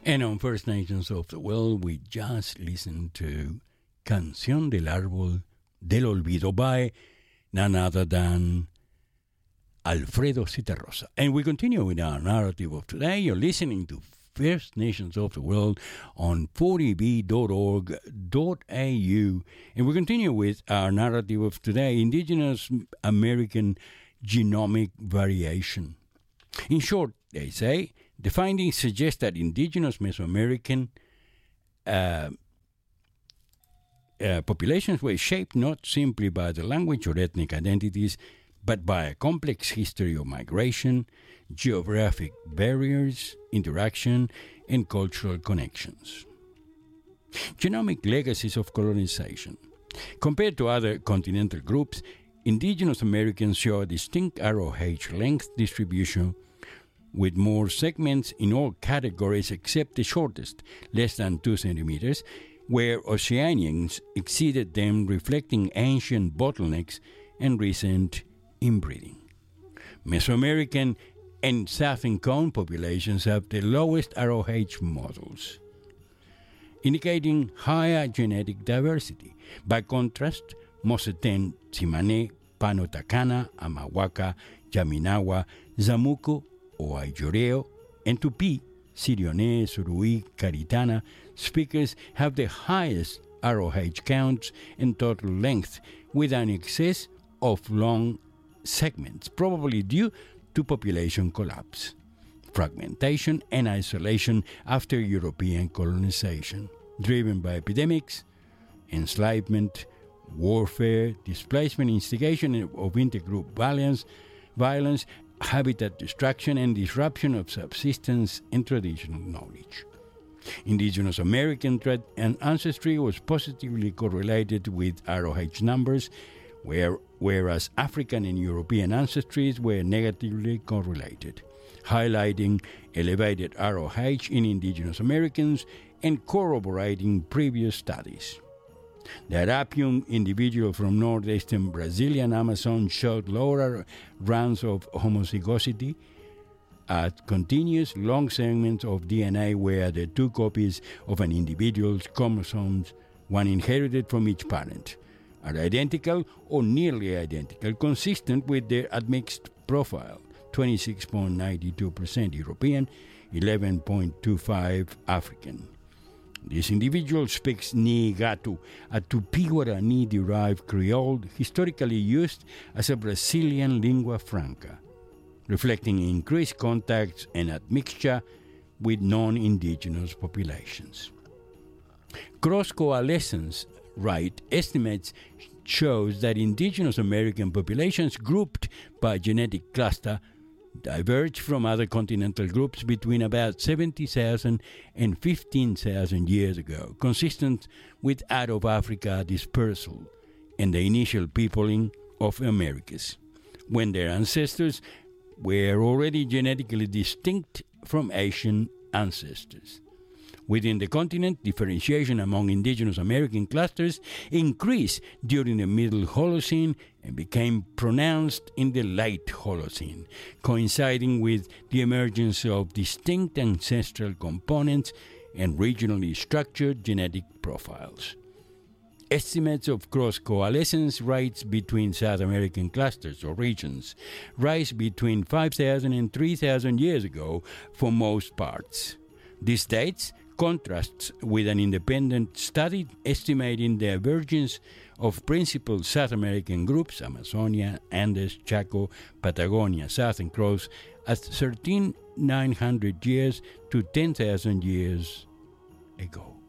And on First Nations of the World, we just listened to Canción del Árbol del Olvido by none other than Alfredo Citarrosa. And we continue with our narrative of today. You're listening to First Nations of the World on 40b.org.au. And we continue with our narrative of today, Indigenous American Genomic Variation. In short, they say, the findings suggest that indigenous Mesoamerican populations were shaped not simply by the language or ethnic identities, but by a complex history of migration, geographic barriers, interaction, and cultural connections. Genomic legacies of colonization. Compared to other continental groups, indigenous Americans show a distinct ROH length distribution with more segments in all categories except the shortest, less than 2 centimeters, where Oceanians exceeded them, reflecting ancient bottlenecks and recent inbreeding. Mesoamerican and Southern Cone populations have the lowest ROH models, indicating higher genetic diversity. By contrast, Moseten, Tsimane, Panotakana, Amawaka, Yaminawa, Zamuco, o Ayoreo, and Tupi, Sirione, Surui, Caritana speakers have the highest ROH counts and total length, with an excess of long segments, probably due to population collapse, fragmentation, and isolation after European colonization, driven by epidemics, enslavement, warfare, displacement, instigation of intergroup violence, habitat destruction, and disruption of subsistence and traditional knowledge. Indigenous American ancestry was positively correlated with ROH numbers, whereas African and European ancestries were negatively correlated, highlighting elevated ROH in Indigenous Americans and corroborating previous studies. The Arapian individual from northeastern Brazilian Amazon showed lower runs of homozygosity at continuous long segments of DNA where the 2 copies of an individual's chromosomes, one inherited from each parent, are identical or nearly identical, consistent with their admixed profile, 26.92% European, 11.25% African. This individual speaks Niigatu, a Tupi-Guarani-derived Creole historically used as a Brazilian lingua franca, reflecting increased contacts and admixture with non-indigenous populations. Cross-coalescence rate estimates shows that indigenous American populations grouped by genetic cluster diverged from other continental groups between about 70,000 and 15,000 years ago, consistent with out-of-Africa dispersal and the initial peopling of the Americas, when their ancestors were already genetically distinct from Asian ancestors. Within the continent, differentiation among indigenous American clusters increased during the Middle Holocene and became pronounced in the Late Holocene, coinciding with the emergence of distinct ancestral components and regionally structured genetic profiles. Estimates of cross-coalescence rates between South American clusters or regions rise between 5,000 and 3,000 years ago for most parts. These dates contrasts with an independent study estimating the emergence of principal South American groups, Amazonia, Andes, Chaco, Patagonia, Southern Cross, at 13,900 years to 10,000 years ago.